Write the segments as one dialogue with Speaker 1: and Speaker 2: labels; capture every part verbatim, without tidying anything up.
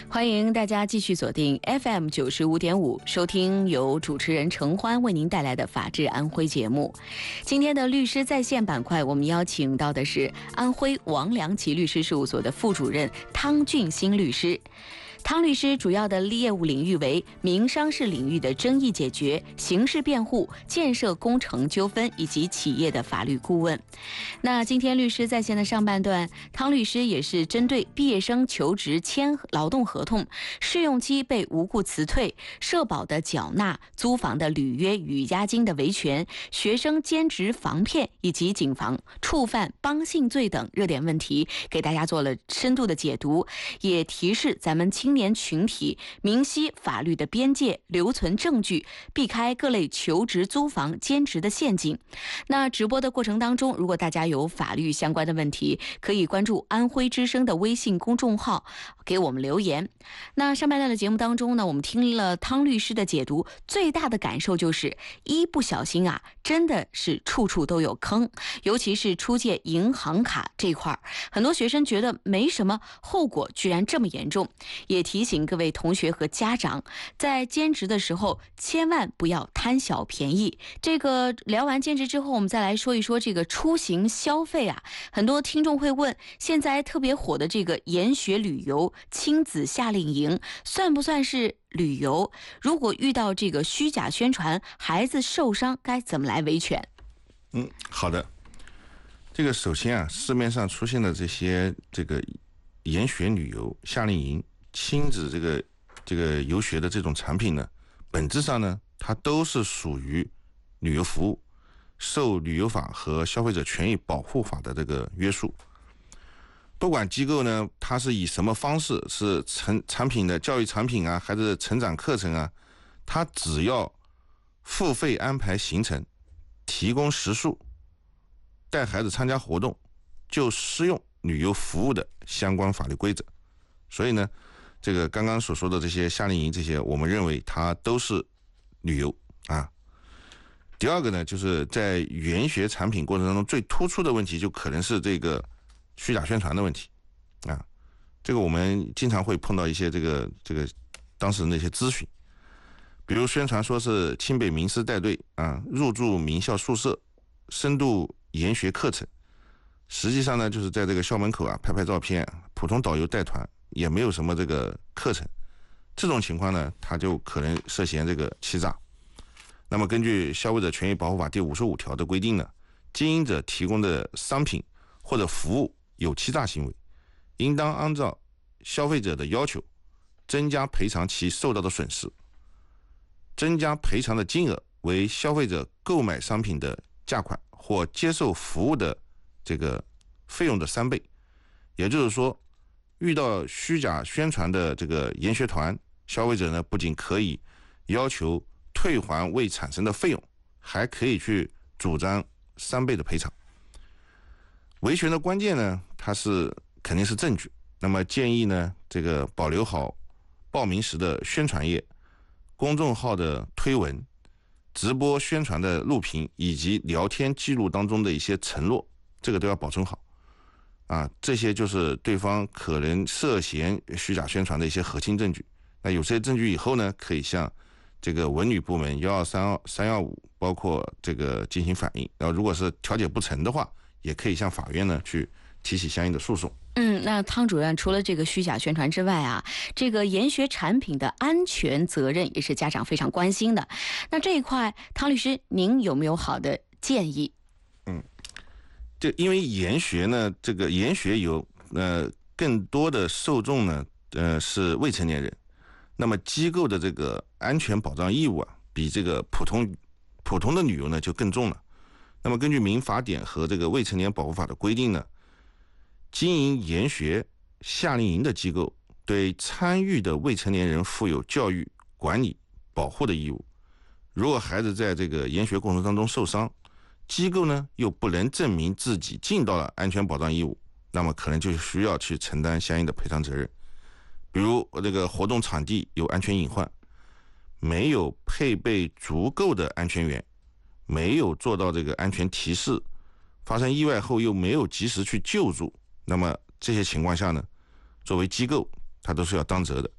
Speaker 1: 欢迎大家继续锁定 F M 九十五点五，收听由主持人程欢为您带来的《法治安徽》节目。今天的律师在线板块，我们邀请到的是安徽王良奇律师事务所的副主任汤俊兴律师。汤律师主要的业务领域为民商事领域的争议解决、刑事辩护、建设工程纠纷以及企业的法律顾问。那今天律师在线的上半段，汤律师也是针对毕业生求职签劳动合同、试用期被无故辞退、社保的缴纳、租房的履约与押金的维权、学生兼职防骗以及警方触犯帮信罪等热点问题，给大家做了深度的解读，也提示咱们青年群体明晰法律的边界，留存证据，避开各类求职、租房、兼职的陷阱。那直播的过程当中，如果大家有法律相关的问题，可以关注安徽之声的微信公众号给我们留言。那上半段的节目当中呢，我们听了汤律师的解读，最大的感受就是一不小心啊，真的是处处都有坑，尤其是出借银行卡这块，很多学生觉得没什么，后果居然这么严重。也提醒各位同学和家长，在兼职的时候千万不要贪小便宜。这个聊完兼职之后，我们再来说一说这个出行消费啊。很多听众会问，现在特别火的这个研学旅游、亲子夏令营，算不算是旅游？如果遇到这个虚假宣传，孩子受伤该怎么来维权？
Speaker 2: 嗯，好的。这个首先啊，市面上出现的这些这个研学旅游、夏令营、亲子这个这个游学的这种产品呢，本质上呢，它都是属于旅游服务，受旅游法和消费者权益保护法的这个约束。不管机构呢，它是以什么方式，是成产品的教育产品啊，还是成长课程啊，它只要付费安排行程，提供食宿，带孩子参加活动，就适用旅游服务的相关法律规则。所以呢，这个刚刚所说的这些夏令营，这些我们认为它都是旅游啊。第二个呢，就是在研学产品过程当中最突出的问题，就可能是这个虚假宣传的问题啊。这个我们经常会碰到一些这个这个当时的那些咨询，比如宣传说是清北名师带队啊，入住名校宿舍，深度研学课程，实际上呢，就是在这个校门口啊拍拍照片，普通导游带团，也没有什么这个课程。这种情况呢，他就可能涉嫌这个欺诈。那么根据消费者权益保护法第五十五条的规定呢，经营者提供的商品或者服务有欺诈行为，应当按照消费者的要求增加赔偿其受到的损失，增加赔偿的金额为消费者购买商品的价款或接受服务的这个费用的三倍。也就是说，遇到虚假宣传的这个研学团，消费者呢不仅可以要求退还未产生的费用，还可以去主张三倍的赔偿。维权的关键呢，它是肯定是证据。那么建议呢，这个保留好报名时的宣传页、公众号的推文、直播宣传的录屏以及聊天记录当中的一些承诺，这个都要保存好。啊，这些就是对方可能涉嫌虚假宣传的一些核心证据。那有这些证据以后呢，可以向这个文旅部门一二三二三幺五包括这个进行反映。然后如果是调解不成的话，也可以向法院呢去提起相应的诉讼。
Speaker 1: 嗯，那汤主任除了这个虚假宣传之外啊，这个研学产品的安全责任也是家长非常关心的。那这一块，汤律师您有没有好的建议？
Speaker 2: 嗯。就因为研学呢，这个研学有呃更多的受众呢，呃是未成年人，那么机构的这个安全保障义务啊，比这个普通普通的旅游呢就更重了。那么根据民法典和这个未成年保护法的规定呢，经营研学夏令营的机构对参与的未成年人负有教育、管理、保护的义务。如果孩子在这个研学过程当中受伤，机构呢又不能证明自己尽到了安全保障义务，那么可能就需要去承担相应的赔偿责任。比如这个活动场地有安全隐患，没有配备足够的安全员，没有做到这个安全提示，发生意外后又没有及时去救助，那么这些情况下呢，作为机构它都是要当责的。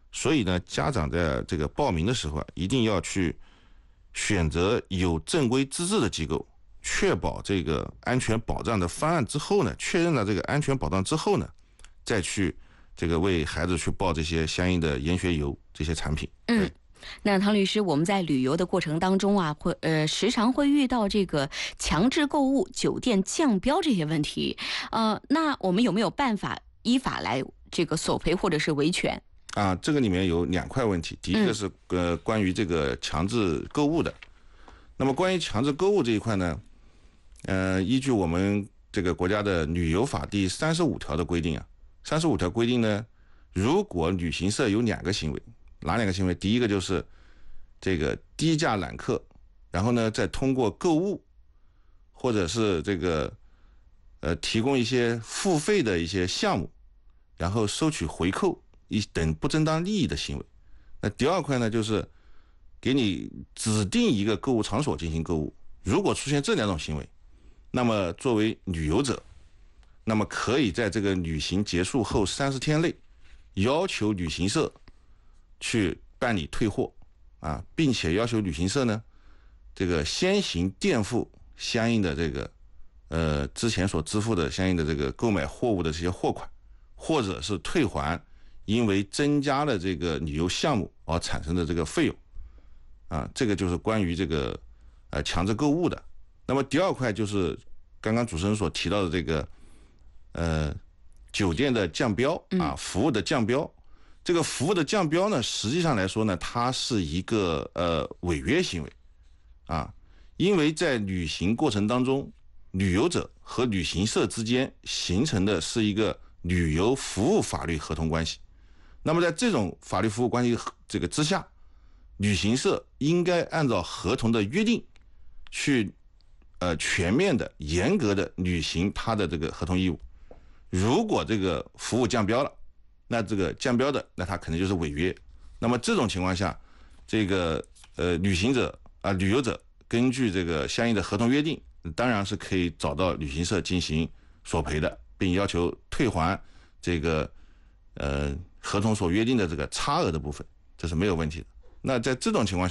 Speaker 2: 所以呢，家长在这个报名的时候啊，一定要去选择有正规资质的机构，确保这个安全保障的方案之后呢，确认了这个安全保障之后呢，再去这个为孩子去报这些相应的研学游这些产品。
Speaker 1: 嗯。那唐律师，我们在旅游的过程当中啊，会呃时常会遇到这个强制购物、酒店降标这些问题，呃，那我们有没有办法依法来这个索赔或者是维权？
Speaker 2: 啊，这个里面有两块问题，第一个是呃关于这个强制购物的，那么关于强制购物这一块呢，呃，依据我们这个国家的旅游法第三十五条的规定啊，三十五条规定呢，如果旅行社有两个行为。哪两个行为？第一个就是这个低价揽客，然后呢，再通过购物或者是这个呃提供一些付费的一些项目，然后收取回扣一等不正当利益的行为。那第二块呢，就是给你指定一个购物场所进行购物，如果出现这两种行为，那么作为旅游者，那么可以在这个旅行结束后三十天内要求旅行社去办理退货啊，并且要求旅行社呢，这个先行垫付相应的这个呃之前所支付的相应的这个购买货物的这些货款，或者是退还因为增加了这个旅游项目而产生的这个费用啊，这个就是关于这个呃强制购物的。那么第二块就是刚刚主持人所提到的这个呃酒店的降标啊，服务的降标。这个服务的降标呢，实际上来说呢，它是一个呃违约行为啊，因为在旅行过程当中，旅游者和旅行社之间形成的是一个旅游服务法律合同关系。那么在这种法律服务关系这个之下，旅行社应该按照合同的约定去呃全面的、严格的履行它的这个合同义务。如果这个服务降标了，那这个降标的，那他可能就是违约。那么这种情况下，这个呃旅行者啊、呃、旅游者根据这个相应的合同约定，当然是可以找到旅行社进行索赔的，并要求退还这个呃合同所约定的这个差额的部分，这是没有问题的。那在这种情况下，